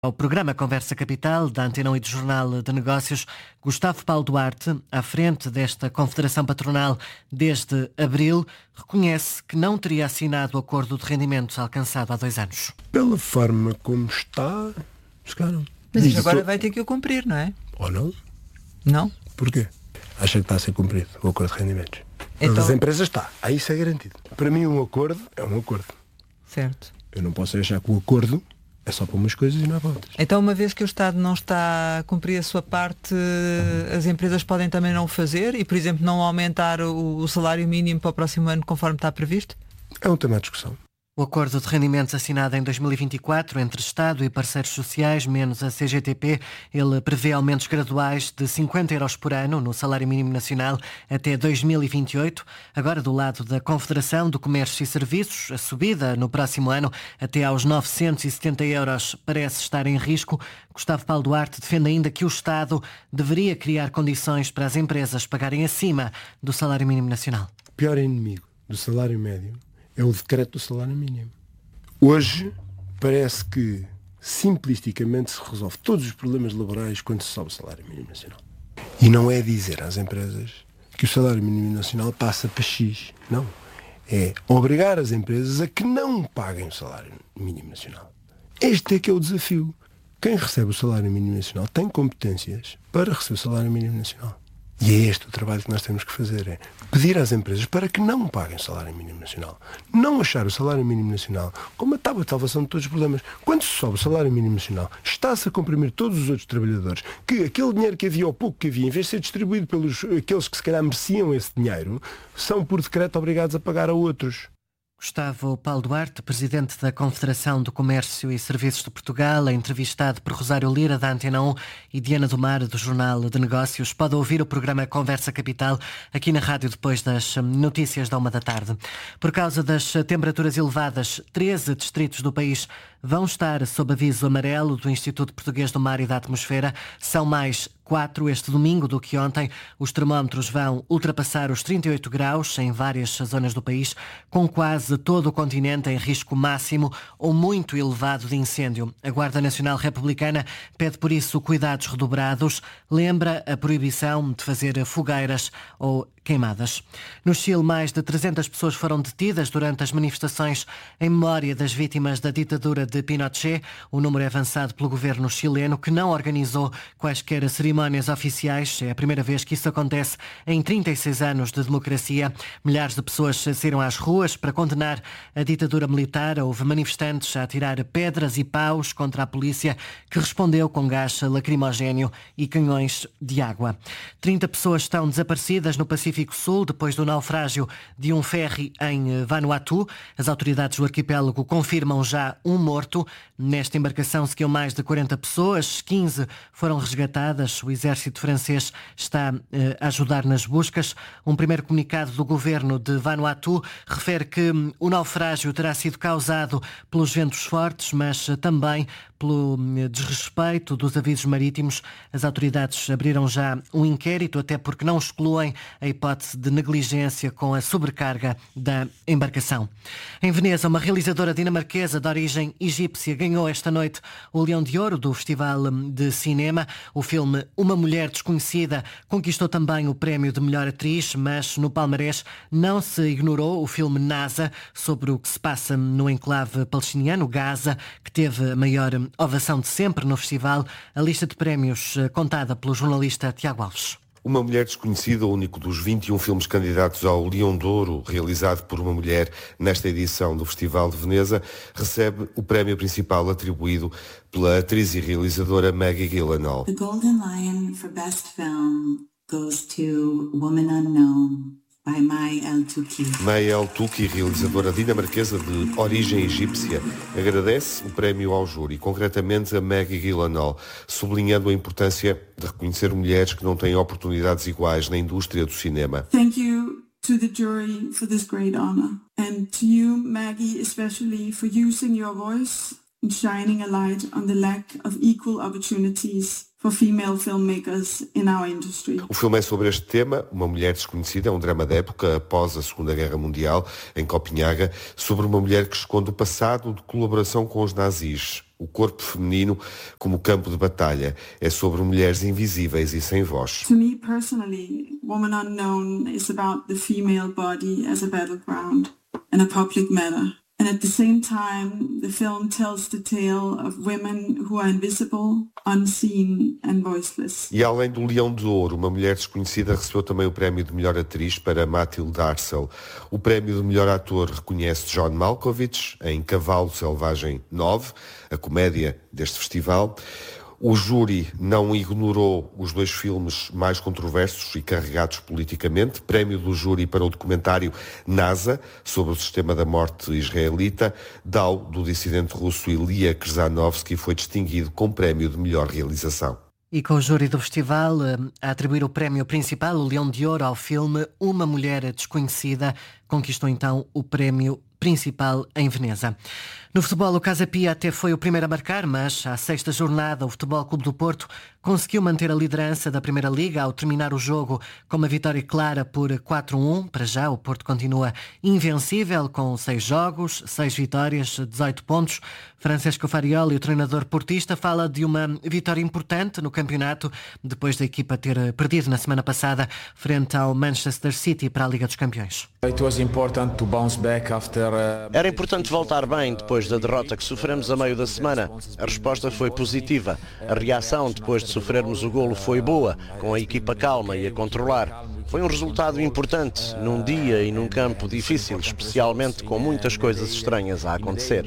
Ao programa Conversa Capital, da Antena 1 e do Jornal de Negócios, Gustavo Paulo Duarte, à frente desta Confederação Patronal desde abril, reconhece que não teria assinado o acordo de rendimentos alcançado há 2 anos. Pela forma como está, se calhar não. Mas agora vai ter que o cumprir, não é? Ou não? Não? Porquê? Acha que está a ser cumprido o acordo de rendimentos? Então... As empresas está. Aí isso é garantido. Para mim um acordo é um acordo. Certo. Eu não posso achar que o acordo é só para umas coisas e não é para outras. Então, uma vez que o Estado não está a cumprir a sua parte, as empresas podem também não o fazer e, por exemplo, não aumentar o salário mínimo para o próximo ano conforme está previsto? É um tema de discussão. O acordo de rendimentos assinado em 2024 entre Estado e parceiros sociais, menos a CGTP, ele prevê aumentos graduais de 50 euros por ano no salário mínimo nacional até 2028. Agora, do lado da Confederação do Comércio e Serviços, a subida no próximo ano até aos 970 euros parece estar em risco. Gustavo Paulo Duarte defende ainda que o Estado deveria criar condições para as empresas pagarem acima do salário mínimo nacional. O pior inimigo do salário médio é o decreto do salário mínimo. Hoje parece que simplisticamente se resolve todos os problemas laborais quando se sobe o salário mínimo nacional. E não é dizer às empresas que o salário mínimo nacional passa para X. Não. É obrigar as empresas a que não paguem o salário mínimo nacional. Este é que é o desafio. Quem recebe o salário mínimo nacional tem competências para receber o salário mínimo nacional. E é este o trabalho que nós temos que fazer, é pedir às empresas para que não paguem o salário mínimo nacional. Não achar o salário mínimo nacional como a tábua de salvação de todos os problemas. Quando se sobe o salário mínimo nacional, está-se a comprimir todos os outros trabalhadores, que aquele dinheiro que havia ou pouco que havia, em vez de ser distribuído pelos aqueles que se calhar mereciam esse dinheiro, são por decreto obrigados a pagar a outros. Gustavo Paulo Duarte, presidente da Confederação do Comércio e Serviços de Portugal, é entrevistado por Rosário Lira, da Antena 1, e Diana do Mar, do Jornal de Negócios. Pode ouvir o programa Conversa Capital aqui na rádio depois das notícias da 1h. Por causa das temperaturas elevadas, 13 distritos do país vão estar sob aviso amarelo do Instituto Português do Mar e da Atmosfera. São mais 4 este domingo do que ontem. Os termómetros vão ultrapassar os 38 graus em várias zonas do país, com quase todo o continente em risco máximo ou muito elevado de incêndio. A Guarda Nacional Republicana pede por isso cuidados redobrados, lembra a proibição de fazer fogueiras ou queimadas. No Chile, mais de 300 pessoas foram detidas durante as manifestações em memória das vítimas da ditadura de Pinochet. O número é avançado pelo governo chileno, que não organizou quaisquer cerimónias oficiais. É a primeira vez que isso acontece em 36 anos de democracia. Milhares de pessoas saíram às ruas para condenar a ditadura militar. Houve manifestantes a atirar pedras e paus contra a polícia, que respondeu com gás lacrimogéneo e canhões de água. 30 pessoas estão desaparecidas no Pacífico Sul depois do naufrágio de um ferry em Vanuatu. As autoridades do arquipélago confirmam já um morto. Nesta embarcação seguiam mais de 40 pessoas, 15 foram resgatadas. O exército francês está a ajudar nas buscas. Um primeiro comunicado do governo de Vanuatu refere que o naufrágio terá sido causado pelos ventos fortes, mas também pelo desrespeito dos avisos marítimos. As autoridades abriram já um inquérito, até porque não excluem a hipótese de negligência com a sobrecarga da embarcação. Em Veneza, uma realizadora dinamarquesa de origem egípcia ganhou esta noite o Leão de Ouro do Festival de Cinema. O filme Uma Mulher Desconhecida conquistou também o prémio de melhor atriz, mas no palmarés não se ignorou o filme NASA, sobre o que se passa no enclave palestiniano, Gaza, que teve a maior ovação de sempre no festival. A lista de prémios contada pelo jornalista Tiago Alves. Uma Mulher Desconhecida, o único dos 21 filmes candidatos ao Leão de Ouro, realizado por uma mulher nesta edição do Festival de Veneza, recebe o prémio principal atribuído pela atriz e realizadora Maggie Gyllenhaal. The Golden Lion for Best Film goes to Woman Unknown, by May El-Touki. May El-Touki, realizadora dinamarquesa de origem egípcia, agradece o prémio ao júri, concretamente a Maggie Gyllenhaal, sublinhando a importância de reconhecer mulheres que não têm oportunidades iguais na indústria do cinema. Thank you to the jury for this great honor, and to you, Maggie, especially for using your voice in shining a light on the lack of equal opportunities for female filmmakers in our industry. O filme é sobre este tema, Uma Mulher Desconhecida, é um drama de época após a Segunda Guerra Mundial, em Copenhaga, sobre uma mulher que esconde o passado de colaboração com os nazis. O corpo feminino como campo de batalha. É sobre mulheres invisíveis e sem voz. To me personally, Woman Unknown is about the female body as a battleground and a public matter. And at the same time, the film tells the tale of women who are invisible, unseen and voiceless. E além do Leão de Ouro, Uma Mulher Desconhecida recebeu também o prémio de melhor atriz para Mathilde Arcel. O prémio de melhor ator reconhece John Malkovich em Cavalo Selvagem 9, a comédia deste festival. O júri não ignorou os 2 filmes mais controversos e carregados politicamente. Prémio do júri para o documentário NASA, sobre o sistema da morte israelita. Dau, do dissidente russo Ilya Krzanovsky, foi distinguido com prémio de melhor realização. E com o júri do festival a atribuir o prémio principal, o Leão de Ouro, ao filme Uma Mulher Desconhecida, conquistou então o prémio principal em Veneza. No futebol, o Casa Pia até foi o primeiro a marcar, mas à 6ª jornada o Futebol Clube do Porto conseguiu manter a liderança da Primeira Liga ao terminar o jogo com uma vitória clara por 4-1. Para já, o Porto continua invencível com 6 jogos, 6 vitórias, 18 pontos. Francisco Farioli, o treinador portista, fala de uma vitória importante no campeonato depois da equipa ter perdido na semana passada frente ao Manchester City para a Liga dos Campeões. Era importante voltar bem depois da derrota que sofremos a meio da semana. A resposta foi positiva. A reação depois de sofrermos o golo foi boa, com a equipa calma e a controlar. Foi um resultado importante, num dia e num campo difícil, especialmente com muitas coisas estranhas a acontecer.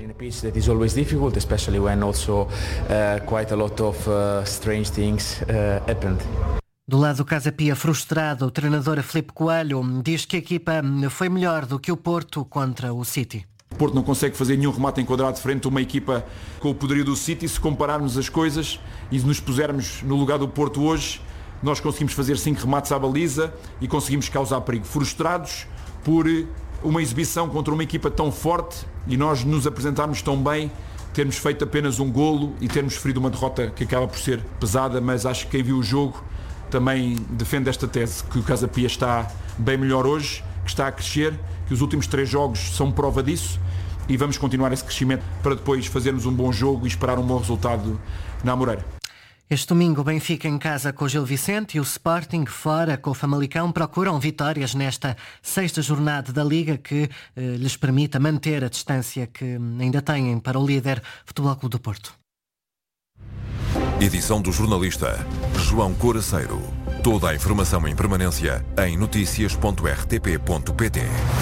Do lado do Casa Pia, frustrado, o treinador Filipe Coelho diz que a equipa foi melhor do que o Porto contra o City. O Porto não consegue fazer nenhum remate enquadrado frente a uma equipa com o poderio do City. Se compararmos as coisas e nos pusermos no lugar do Porto hoje, nós conseguimos fazer 5 remates à baliza e conseguimos causar perigo. Frustrados por uma exibição contra uma equipa tão forte e nós nos apresentarmos tão bem, termos feito apenas um golo e termos sofrido uma derrota que acaba por ser pesada, mas acho que quem viu o jogo também defende esta tese, que o Casa Pia está bem melhor hoje, que está a crescer, que os últimos 3 jogos são prova disso e vamos continuar esse crescimento para depois fazermos um bom jogo e esperar um bom resultado na Amoreira. Este domingo o Benfica em casa com o Gil Vicente e o Sporting fora com o Famalicão procuram vitórias nesta 6ª jornada da Liga que lhes permita manter a distância que ainda têm para o líder Futebol Clube do Porto. Edição do jornalista João Coraceiro. Toda a informação em permanência em noticias.rtp.pt.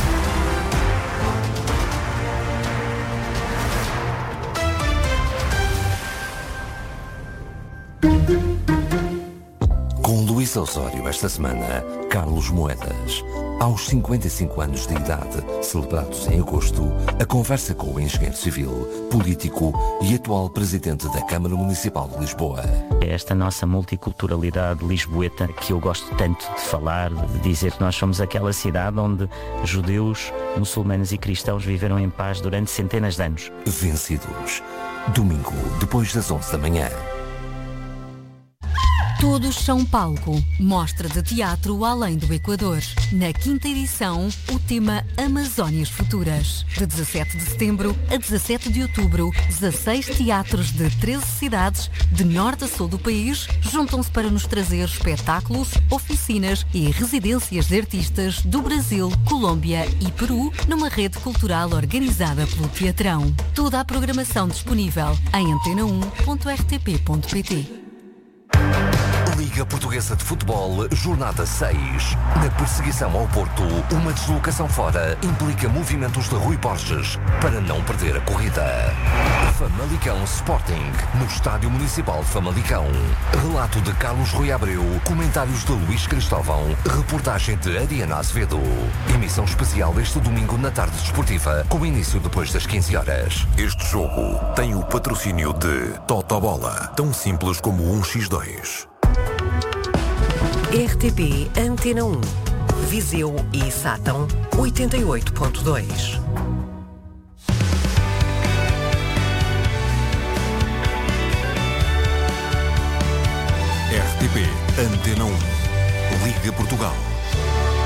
Com Luís Osório esta semana, Carlos Moedas. Aos 55 anos de idade, celebrados em agosto, a conversa com o engenheiro civil, político e atual presidente da Câmara Municipal de Lisboa. É esta nossa multiculturalidade lisboeta que eu gosto tanto de falar, de dizer que nós somos aquela cidade onde judeus, muçulmanos e cristãos viveram em paz durante centenas de anos. Vencidos. Domingo, depois das 11 da manhã. Todos são palco. Mostra de teatro além do Equador. Na 5ª edição, o tema Amazónias Futuras. De 17 de setembro a 17 de outubro, 16 teatros de 13 cidades, de norte a sul do país, juntam-se para nos trazer espetáculos, oficinas e residências de artistas do Brasil, Colômbia e Peru, numa rede cultural organizada pelo Teatrão. Toda a programação disponível em antena1.rtp.pt. Liga Portuguesa de Futebol, Jornada 6. Na perseguição ao Porto, uma deslocação fora implica movimentos de Rui Borges para não perder a corrida. Famalicão Sporting, no Estádio Municipal de Famalicão. Relato de Carlos Rui Abreu, comentários de Luís Cristóvão, reportagem de Ariana Azevedo. Emissão especial este domingo na tarde desportiva, com início depois das 15 horas. Este jogo tem o patrocínio de Totobola, tão simples como 1x2. RTP Antena 1, Viseu e Sátão 88.2. RTP Antena 1. Liga Portugal.